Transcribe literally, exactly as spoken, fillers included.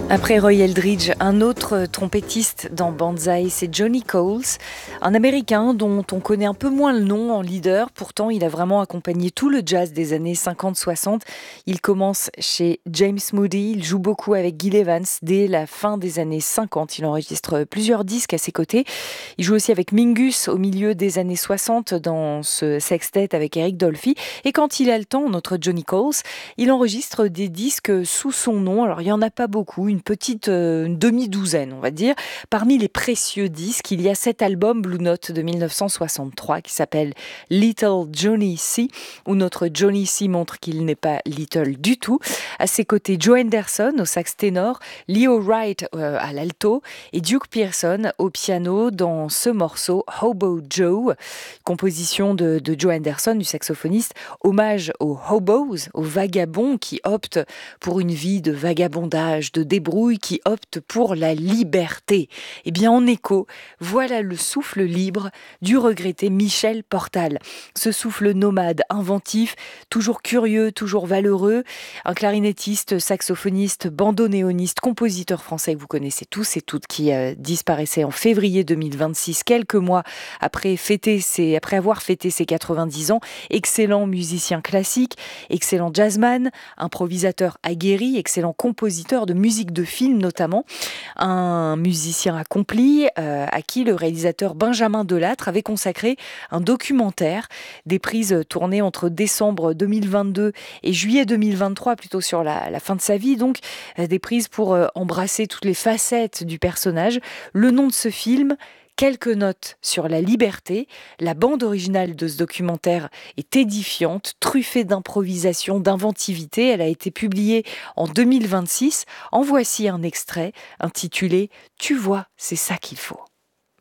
Après Roy Eldridge, un autre trompettiste dans Banzai, c'est Johnny Coles, un Américain dont on connaît un peu moins le nom en leader. Pourtant, il a vraiment accompagné tout le jazz des années cinquante soixante. Il commence chez James Moody, il joue beaucoup avec Gil Evans. Dès la fin des années cinquante, il enregistre plusieurs disques à ses côtés. Il joue aussi avec Mingus au milieu des années soixante dans ce sextet avec Eric Dolphy. Et quand il a le temps, notre Johnny Coles, il enregistre des disques sous son nom. Alors, il n'y en a pas beaucoup, une petite euh, une demi-douzaine, on va dire. Parmi les précieux disques, il y a cet album Blue Note de mille neuf cent soixante-trois qui s'appelle Little Johnny C, où notre Johnny C montre qu'il n'est pas little du tout. À ses côtés, Joe Henderson au sax ténor, Leo Wright euh, à l'alto et Duke Pearson au piano dans ce morceau Hobo Joe, composition de, de Joe Henderson, du saxophoniste, hommage aux hobos, aux vagabonds qui optent pour une vie de vagabondage, de débrouille, qui optent pour la liberté. Eh bien, en écho, voilà le souffle libre du regretté Michel Portal. Ce souffle nomade, inventif, toujours curieux, toujours valeureux, un clarinettiste, saxophoniste, bandonéoniste, compositeur français que vous connaissez tous et toutes, qui euh, disparaissait en février deux mille vingt-six, quelques mois après, fêter ses, après avoir fêté ses quatre-vingt-dix ans. Excellent musicien classique, excellent jazzman, improvisateur aguerri, excellent compositeur de musique de film notamment, un musicien accompli euh, à qui le réalisateur Benjamin Delattre avait consacré un documentaire, des prises tournées entre décembre deux mille vingt-deux et juillet deux mille vingt-trois, plutôt sur la, la fin de sa vie, donc euh, des prises pour euh, embrasser toutes les facettes du personnage. Le nom de ce film, quelques notes sur la liberté. La bande originale de ce documentaire est édifiante, truffée d'improvisation, d'inventivité. Elle a été publiée en deux mille vingt-six. En voici un extrait intitulé « Tu vois, c'est ça qu'il faut ».